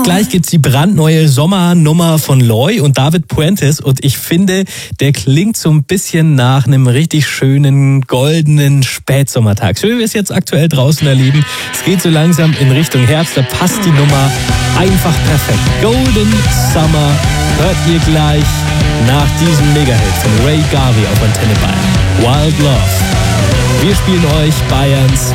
Gleich gibt's die brandneue Sommernummer von Loy und David Puentes und ich finde, der klingt so ein bisschen nach einem richtig schönen, goldenen Spätsommertag. So wie wir es jetzt aktuell draußen erleben. Es geht so langsam in Richtung Herbst, da passt die Nummer einfach perfekt. Golden Summer hört ihr gleich nach diesem Mega-Hit von Ray Garvey auf Antenne Bayern. Wild Love. Wir spielen euch Bayerns